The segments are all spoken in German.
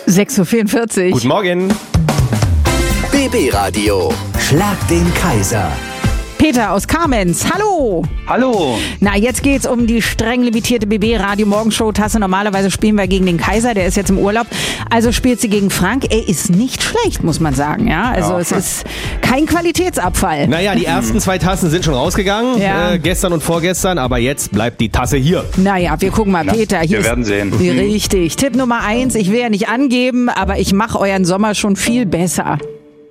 6:44 Uhr. Guten Morgen. BB Radio. Schlag den Kaiser. Peter aus Kamenz, hallo. Hallo. Na, jetzt geht's um die streng limitierte BB-Radio-Morgenshow-Tasse. Normalerweise spielen wir gegen den Kaiser, der ist jetzt im Urlaub. Also spielt sie gegen Frank. Er ist nicht schlecht, muss man sagen. Ja, also es ist kein Qualitätsabfall. Naja, die ersten 2 Tassen sind schon rausgegangen, Ja. gestern und vorgestern, aber jetzt bleibt die Tasse hier. Naja, wir gucken mal, Peter. Hier Wir werden sehen. Richtig. Tipp Nummer 1, ich will ja nicht angeben, aber ich mache euren Sommer schon viel besser.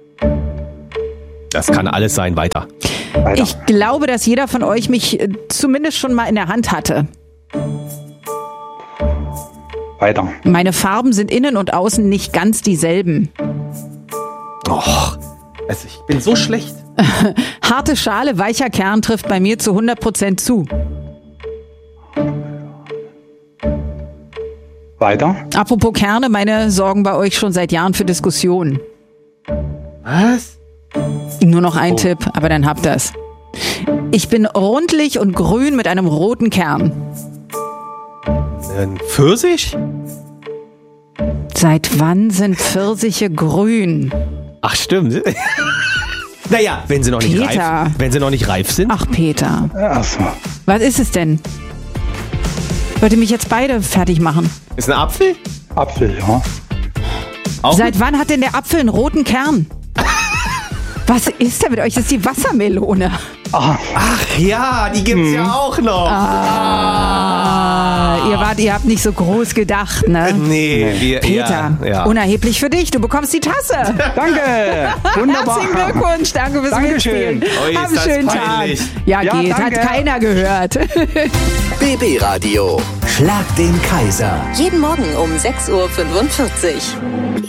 Das kann alles sein, weiter. Weiter. Ich glaube, dass jeder von euch mich zumindest schon mal in der Hand hatte. Weiter. Meine Farben sind innen und außen nicht ganz dieselben. Och, also ich bin so schlecht. Harte Schale, weicher Kern trifft bei mir zu 100% zu. Weiter. Apropos Kerne, meine sorgen bei euch schon seit Jahren für Diskussionen. Was? Nur noch ein Tipp, aber dann habt ihr's. Ich bin rundlich und grün mit einem roten Kern. Ein Pfirsich? Seit wann sind Pfirsiche grün? Ach, stimmt. Naja, wenn sie noch nicht Peter. reif, wenn sie noch nicht reif sind. Ach, Peter. Achso. Was ist es denn? Wollt ihr mich jetzt beide fertig machen? Ist ein Apfel? Apfel, ja. Auch Seit wann hat denn der Apfel einen roten Kern? Was ist denn mit euch? Das ist die Wassermelone. Ah, Ach ja, die gibt's ja auch noch. Ihr habt nicht so groß gedacht, ne? Nee, wir, Peter, ja. unerheblich für dich. Du bekommst die Tasse. danke. Wunderbar. Herzlichen Glückwunsch. Danke fürs Dankeschön. Mitspielen. Ui, ist Hab einen das schönen peinlich. Tag. Ja, Ja, geht. danke. Hat keiner gehört. BB Radio. Schlag den Kaiser. Jeden Morgen um 6:45 Uhr.